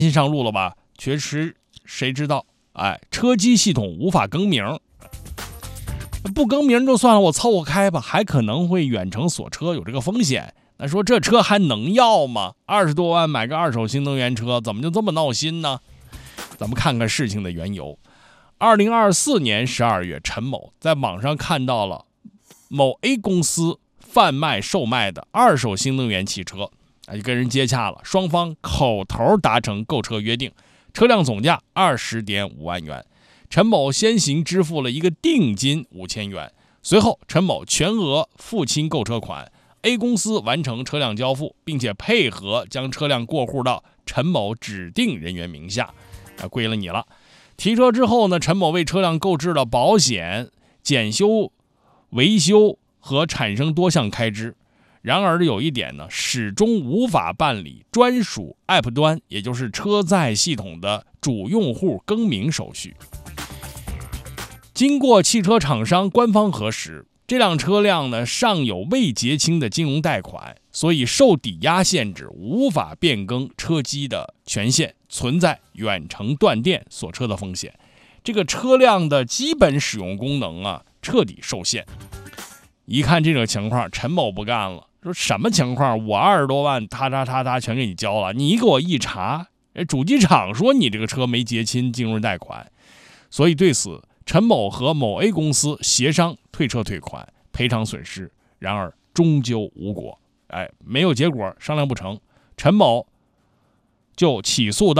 新上路了吧？确实，谁知道？车机系统无法更名，不更名就算了，我凑合开吧，还可能会远程锁车，有这个风险。那说这车还能要吗？20多万买个二手新能源车，怎么就这么闹心呢？咱们看看事情的缘由。2024年12月，陈某在网上看到了某 A 公司售卖的二手新能源汽车，就跟人接洽了，双方口头达成购车约定，车辆总价20.5万元。陈某先行支付了一个定金5000元，随后陈某全额付清购车款， A 公司完成车辆交付，并且配合将车辆过户到陈某指定人员名下，归了你了。提车之后呢，陈某为车辆购置了保险、检修、维修和产生多项开支。然而有一点呢，始终无法办理专属 App 端，也就是车载系统的主用户更名手续。经过汽车厂商官方核实，这辆车辆呢尚有未结清的金融贷款，所以受抵押限制，无法变更车机的权限，存在远程断电锁车的风险。这个车辆的基本使用功能彻底受限。一看这种情况，陈某不干了，说什么情况？我20多万他全给你交了，你给我一查，主机厂说你这个车没结清金融贷款，所以对此陈某和某 A 公司协商退车退款赔偿损失，然而终究无果，没有结果，商量不成，陈某就起诉到